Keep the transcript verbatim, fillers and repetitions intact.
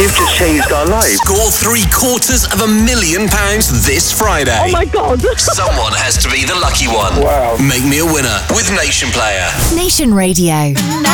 You've just changed our lives. Score three quarters of a million pounds this Friday. Oh my God. Someone has to be the lucky one. Wow. Make me a winner with Nation Player. Nation Radio.